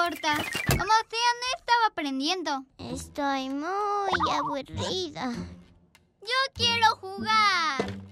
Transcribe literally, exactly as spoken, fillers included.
importa. Como sea, no estaba aprendiendo. Estoy muy aburrida. Yo quiero jugar.